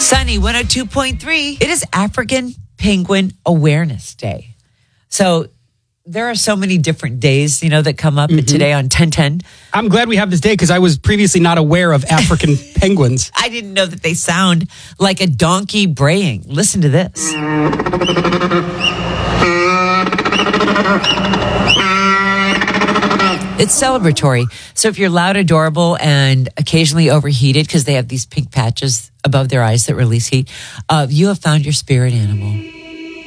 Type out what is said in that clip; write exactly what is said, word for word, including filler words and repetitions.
Sunny one oh two point three. It is African Penguin Awareness Day. So there are so many different days, you know, that come up mm-hmm. today on ten ten. I'm glad we have this day because I was previously not aware of African penguins. I didn't know that they sound like a donkey braying. Listen to this. It's celebratory. So if you're loud, adorable, and occasionally overheated because they have these pink patches above their eyes that release heat, uh, you have found your spirit animal.